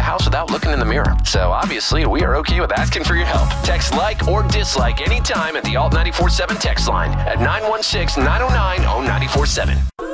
house without looking in the mirror. So obviously, we are okay with asking for your help. Text like or dislike anytime at the Alt 94.7 text line at 916-909-0947.